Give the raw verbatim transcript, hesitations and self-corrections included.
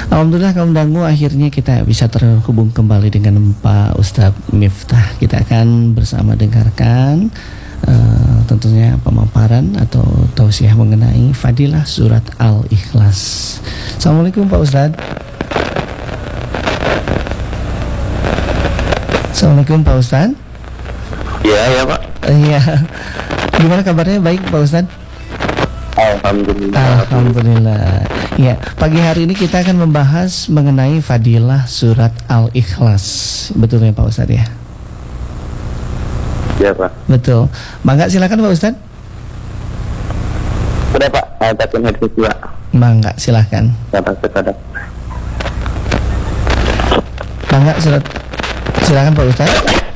Alhamdulillah kaum dangu, akhirnya kita bisa terhubung kembali dengan Pak Ustadz Miftah. Kita akan bersama dengarkan uh, tentunya pemaparan atau tausiah mengenai fadilah surat Al-Ikhlas. Assalamualaikum Pak Ustadz. Assalamualaikum Pak Ustadz. Iya ya Pak. Iya. Gimana kabarnya? Baik Pak Ustadz? Alhamdulillah. Alhamdulillah. Ya, pagi hari ini kita akan membahas mengenai fadilah surat Al-Ikhlas. Betul ya Pak Ustadz ya? Iya Pak. Betul. Mangga silakan Pak Ustadz. Sudah Pak, atakan headset juga. Mangga silakan. Kata kata. Mangga surat. Silakan Pak Ustadz.